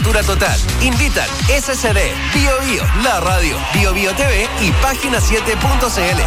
cobertura total. Invitan SCD, Bio Bio, La Radio, Bio Bio TV y Página7.cl.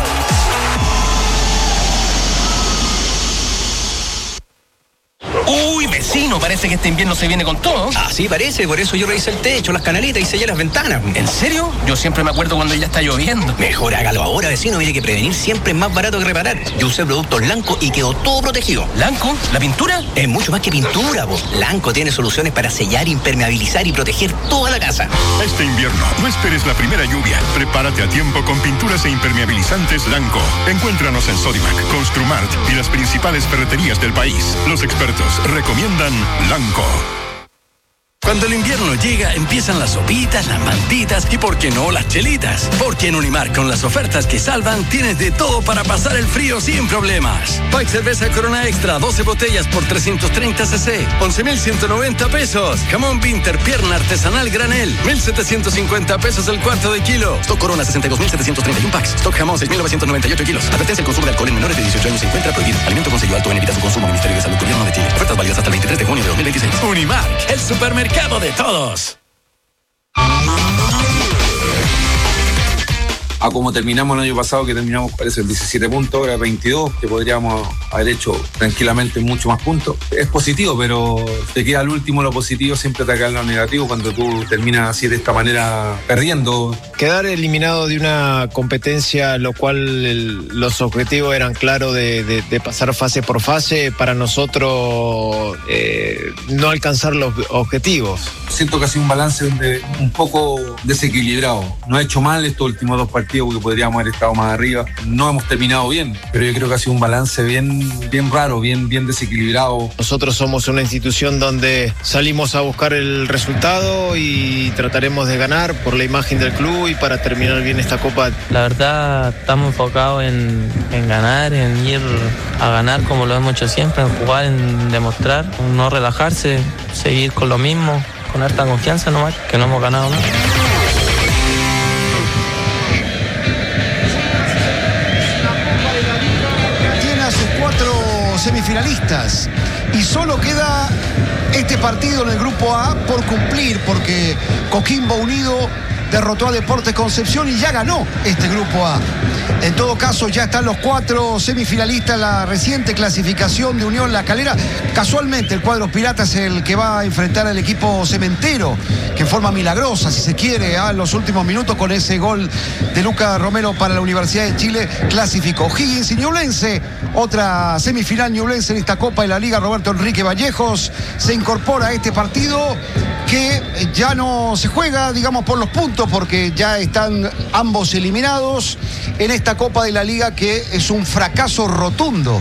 Uy, vecino, parece que este invierno se viene con todo. Así parece, por eso yo revisé el techo, las canaletas y sellé las ventanas. ¿En serio? Yo siempre me acuerdo cuando ya está lloviendo. Mejor hágalo ahora, vecino. Mire que prevenir siempre es más barato que reparar. Yo usé productos Lanco y quedó todo protegido. ¿Lanco? ¿La pintura? Es mucho más que pintura, vos. Lanco tiene soluciones para sellar, impermeabilizar y proteger toda la casa. Este invierno, no esperes la primera lluvia. Prepárate a tiempo con pinturas e impermeabilizantes Lanco. Encuéntranos en Sodimac, Construmart y las principales ferreterías del país. Los expertos recomiendan Lanco. Cuando el invierno llega, empiezan las sopitas, las mantitas y, ¿por qué no, las chelitas? Porque en Unimark, con las ofertas que salvan, tienes de todo para pasar el frío sin problemas. Pack cerveza Corona Extra, 12 botellas por 330 cc, 11,190 pesos. Jamón Winter, pierna artesanal granel, 1,750 pesos el cuarto de kilo. Stock Corona, 62,731 packs. Stock Jamón, 6,998 kilos. Advertencia: el consumo de alcohol en menores de 18 años se encuentra prohibido. Alimento con sello alto en evita su consumo. Ministerio de Salud, Gobierno de Chile. Ofertas válidas hasta el 23 de junio de 2026. Unimark, el supermercado de todos. A como terminamos el año pasado, que terminamos, parece, en 17 puntos, ahora 22, que podríamos haber hecho tranquilamente mucho más puntos. Es positivo, pero te queda al último lo positivo, siempre atacar lo negativo cuando tú terminas así de esta manera perdiendo. Quedar eliminado de una competencia, lo cual los objetivos eran claros de pasar fase por fase, para nosotros no alcanzar los objetivos. Siento que ha sido un balance un poco desequilibrado. No ha hecho mal estos últimos dos partidos porque podríamos haber estado más arriba. No hemos terminado bien, pero yo creo que ha sido un balance bien raro, bien desequilibrado. Nosotros somos una institución donde salimos a buscar el resultado y trataremos de ganar por la imagen del club y para terminar bien esta Copa. La verdad, estamos enfocados en ganar, en ir a ganar como lo hemos hecho siempre, en jugar, en demostrar, no relajarse, seguir con lo mismo, con harta confianza nomás, que no hemos ganado nada. Tiene a sus 4 semifinalistas y solo queda este partido en el grupo A por cumplir, porque Coquimbo Unido derrotó a Deportes Concepción y ya ganó este grupo A. En todo caso, ya están los 4 semifinalistas en la reciente clasificación de Unión La Calera. Casualmente, el cuadro pirata es el que va a enfrentar al equipo cementero, que en forma milagrosa, si se quiere, en los últimos minutos, con ese gol de Lucas Romero para la Universidad de Chile, clasificó. O'Higgins y Ñublense, otra semifinal Ñublense en esta Copa de la Liga. Roberto Enrique Vallejos se incorpora a este partido, que ya no se juega, digamos, por los puntos, porque ya están ambos eliminados en esta Copa de la Liga, que es un fracaso rotundo.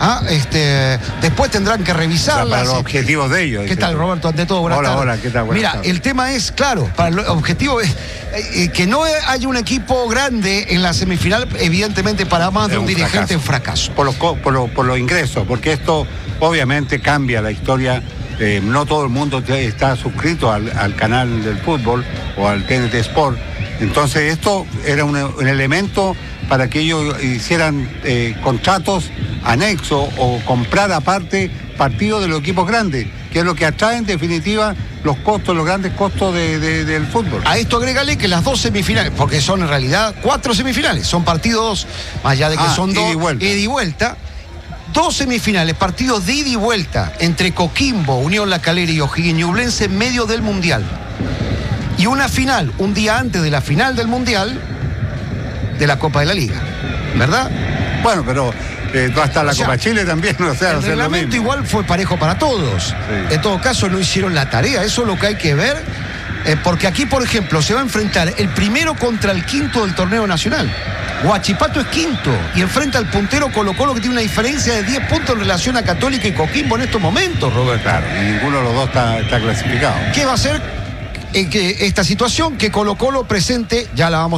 Después tendrán que revisarla. Para los objetivos de ellos. ¿Qué tal, Roberto? Ante todo, buenas tardes. Hola, ¿qué tal? Mira, el tema es, claro, para el objetivo es que no haya un equipo grande en la semifinal, evidentemente para más de un dirigente en fracaso. Por los ingresos, porque esto obviamente cambia la historia. No todo el mundo está suscrito al canal del fútbol o al TNT Sport. Entonces esto era un elemento para que ellos hicieran contratos anexos o comprar aparte partidos de los equipos grandes, que es lo que atrae en definitiva los grandes costos del fútbol. A esto agrégale que las 2 semifinales, porque son en realidad 4 semifinales, son partidos, más allá de que son 2 ida y vuelta. 2 semifinales, partidos de ida y vuelta entre Coquimbo, Unión La Calera y O'Higgins Ñublense en medio del Mundial. Y una final, un día antes de la final del Mundial, de la Copa de la Liga, ¿verdad? Bueno, pero va a estar la Copa Chile también, o sea, el reglamento igual fue parejo para todos. Sí. En todo caso, no hicieron la tarea, eso es lo que hay que ver, porque aquí, por ejemplo, se va a enfrentar el primero contra el quinto del torneo nacional. Huachipato es quinto y enfrenta al puntero Colo-Colo, que tiene una diferencia de 10 puntos en relación a Católica y Coquimbo en estos momentos, Roberto. Claro, y ninguno de los dos está clasificado. ¿Qué va a hacer esta situación? Que Colo-Colo presente, ya la vamos